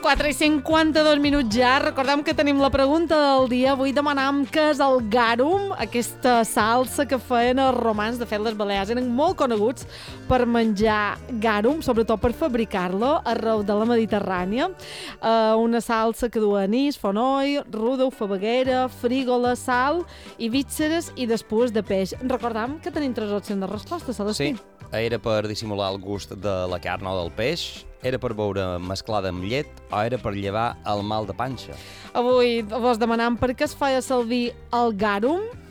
4:52 ja. Recordem que tenim la pregunta del dia. Avui demanam què és el garum, aquesta salsa que feien els romans. De fet, les Balears eren molt coneguts per menjar garum, sobretot per fabricar-lo arreu de la Mediterrània. Una salsa que du anís, fonoll, ruda, fabaguera, frígola, sal i vísceres i després de peix. Recordam que tenim 3 opcions de resposta, Celestí. Sí, era per dissimular el gust de la carn o del peix, era per beure mesclada amb llet o era per llevar el mal de panxa. Avui vos demanam per què es feia servir el garum.